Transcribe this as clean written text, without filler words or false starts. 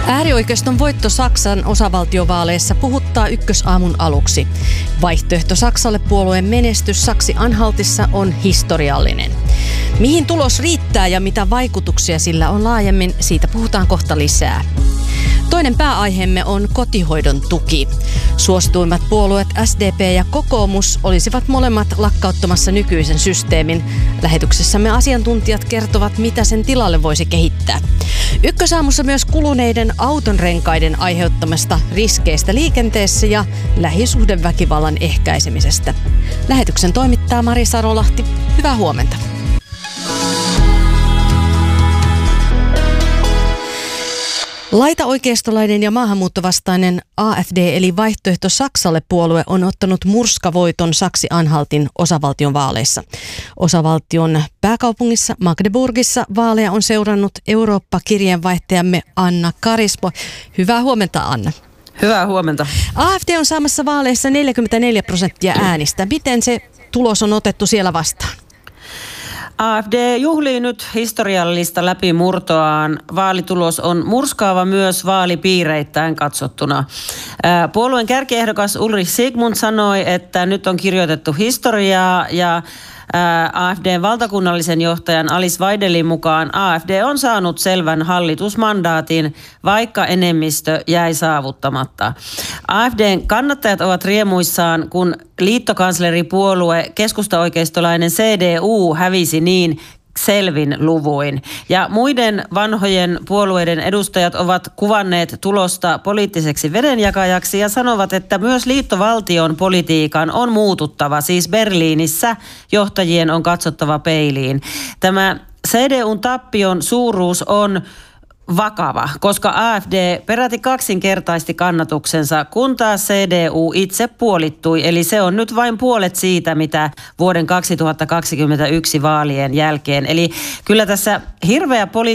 Äärioikeiston voitto Saksan osavaltiovaaleissa puhuttaa Ykkösaamun aluksi. Vaihtoehto Saksalle -puolueen menestys Saksi-Anhaltissa on historiallinen. Mihin tulos riittää ja mitä vaikutuksia sillä on laajemmin, siitä puhutaan kohta lisää. Toinen pääaiheemme on kotihoidon tuki. Suosituimmat puolueet SDP ja kokoomus olisivat molemmat lakkauttamassa nykyisen systeemin. Lähetyksessämme asiantuntijat kertovat, mitä sen tilalle voisi kehittää. Ykkösaamussa myös kuluneiden autonrenkaiden aiheuttamasta riskeistä liikenteessä ja lähisuhdeväkivallan ehkäisemisestä. Lähetyksen toimittaa Mari Sarolahti. Hyvää huomenta. Laitaoikeistolainen ja maahanmuuttovastainen AfD eli Vaihtoehto Saksalle -puolue on ottanut murskavoiton Saksi-Anhaltin osavaltion vaaleissa. Osavaltion pääkaupungissa Magdeburgissa vaaleja on seurannut Eurooppa-kirjeenvaihtajamme Anna Karismo. Hyvää huomenta, Anna. Hyvää huomenta. AfD on saamassa vaaleissa 44% äänistä. Miten se tulos on otettu siellä vastaan? AfD juhlii nyt historiallista läpimurtoaan. Vaalitulos on murskaava myös vaalipiireittäin katsottuna. Puolueen kärkiehdokas Ulrich Siegmund sanoi, että nyt on kirjoitettu historiaa ja AfDn valtakunnallisen johtajan Alice Weidelin mukaan AfD on saanut selvän hallitusmandaatin, vaikka enemmistö jäi saavuttamatta. AfDn kannattajat ovat riemuissaan, kun liittokansleripuolue keskustaoikeistolainen CDU hävisi niin selvin luvuin. Ja muiden vanhojen puolueiden edustajat ovat kuvanneet tulosta poliittiseksi vedenjakajaksi ja sanovat, että myös liittovaltion politiikan on muututtava. Siis Berliinissä johtajien on katsottava peiliin. Tämä CDUn tappion suuruus on vakava, koska AfD peräti kaksinkertaisti kannatuksensa, kun taas CDU itse puolittui. Eli se on nyt vain puolet siitä, mitä vuoden 2021 vaalien jälkeen. Eli kyllä tässä hirveä